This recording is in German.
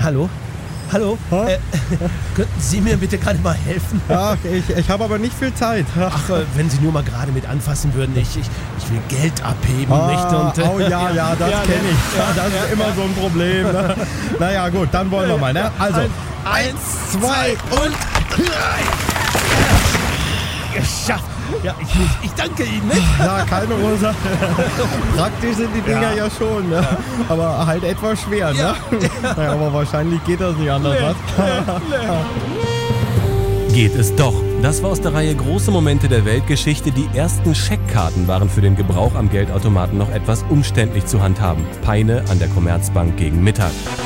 Hallo? Hallo? Hä? Könnten Sie mir bitte gerade mal helfen? Ach, ich habe aber nicht viel Zeit. Ach, wenn Sie nur mal gerade mit anfassen würden. Ich will Geld abheben, nicht? Und, oh ja, das kenne ich. Ja, das ist immer so ein Problem. Ne? Naja, gut, dann wollen wir mal. Ne? Also, 1, 2 und 3. Geschafft. Ja, ich danke Ihnen. Ne? Ja, keine Ursache. Praktisch sind die Dinger ja schon, ne? Aber halt etwas schwer, ne? Naja, aber wahrscheinlich geht das nicht anders. Geht es doch. Das war aus der Reihe Große Momente der Weltgeschichte. Die ersten Scheckkarten waren für den Gebrauch am Geldautomaten noch etwas umständlich zu handhaben. Peine an der Commerzbank gegen Mittag.